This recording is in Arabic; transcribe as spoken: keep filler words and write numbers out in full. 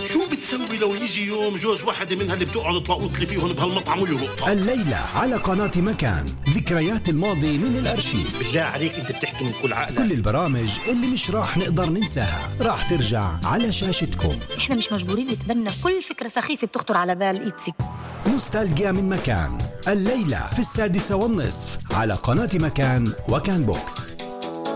شو بتسوي لو يجي يوم جوز واحدة منها اللي بتقعد تلاقوط لي فيهم بهالمطعم ويهبطها؟ الليلة على قناة مكان، ذكريات الماضي من الأرشيف. بالله عليك أنت بتحكي من كل عقلك. كل البرامج اللي مش راح نقدر ننساها راح ترجع على شاشتكم. إحنا مش مجبورين نتبنى كل فكرة سخيفة بتخطر على بال إيتسي. نوستالجيا من مكان، الليلة في السادسة والنصف على قناة مكان وكان بوكس.